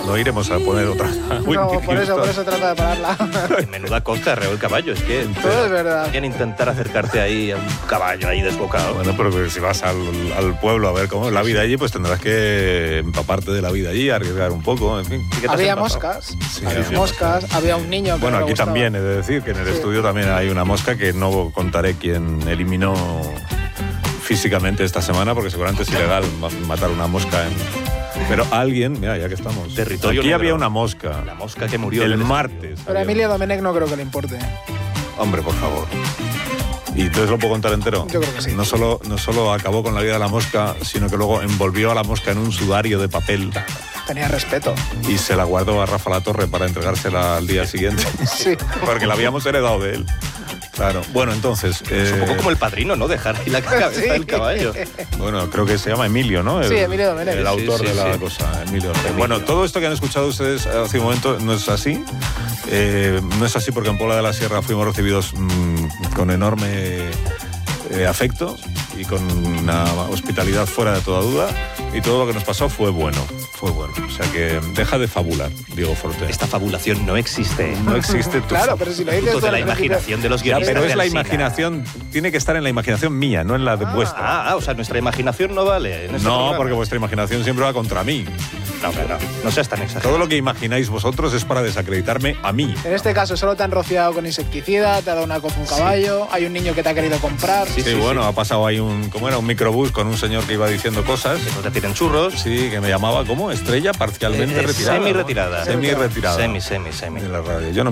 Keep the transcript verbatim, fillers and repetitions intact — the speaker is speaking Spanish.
no iremos a poner otra. Uy, no, por eso, gusto. por eso trata de pararla. Menuda costa, arreó el caballo. Es que Todo es verdad. quieren intentar acercarte ahí a un caballo ahí desbocado. Bueno, pero que si vas al, al pueblo a ver cómo es la vida allí, pues tendrás que empaparte de la vida allí, arriesgar un poco, en fin. ¿Y qué te has Había empapado? moscas, Sí, había había moscas, había un niño que Bueno, no le aquí gustaba. también he de decir que en el Sí. estudio también hay una mosca que no contaré quién eliminó físicamente esta semana, porque seguramente es ilegal ma- matar una mosca en... Pero alguien, mira, ya que estamos... Territorio Aquí negro. había una mosca. La mosca que murió El en el martes. Pero a había Emilia Domenech no creo que le importe. una- Hombre, por favor. ¿Y entonces lo puedo contar entero? Yo creo que sí. No solo, no solo acabó con la vida de la mosca, sino que luego envolvió a la mosca en un sudario de papel Tenía respeto. y se la guardó a Rafa Latorre para entregársela al día siguiente. Sí. Porque la habíamos heredado de él. Claro. Bueno, entonces... Es un eh, poco como el padrino, ¿no? Dejar ahí la cabeza Sí. del caballo. Bueno, creo que se llama Emilio, ¿no? El, Sí, Emilio Domenech. El Sí, autor sí, de la sí. cosa, Emilio Domenech. Emilio. Bueno, todo esto que han escuchado ustedes hace un momento no es así. Eh, no es así porque en Puebla de la Sierra fuimos recibidos mmm, con enorme eh, afecto y con una hospitalidad fuera de toda duda. Y todo lo que nos pasó fue bueno, fue bueno. O sea que deja de fabular, Diego Forte. Esta fabulación no existe. No existe tu Claro, pero si lo dices Fruto tú de la al principio- imaginación de los Ya, guionistas. pero es de la Alsina. imaginación, tiene que estar en la imaginación mía, no en la de vuestra. Ah, ah, o sea, nuestra imaginación no vale. en este No, programa. porque vuestra imaginación siempre va contra mí. No, hombre, no, no seas tan exagerado. Todo lo que imagináis vosotros es para desacreditarme a mí. En este caso solo te han rociado con insecticida, te ha dado una coz un caballo, hay un niño que te ha querido comprar. Sí, Sí, sí, bueno, sí. ha pasado ahí un, ¿cómo era? Un microbús con un señor que iba diciendo cosas. No te tienen churros. Sí, que me llamaba, ¿cómo? Estrella parcialmente Eh, eh, retirada. ¿no? semi-retirada. Semi-retirada. Semi, semi, semi. De la radio. Yo no